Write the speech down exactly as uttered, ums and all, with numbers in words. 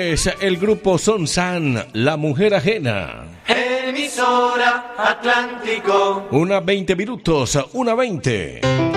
es el grupo Son San, La Mujer Ajena. Emisora Atlántico. Una veinte minutos, una veinte.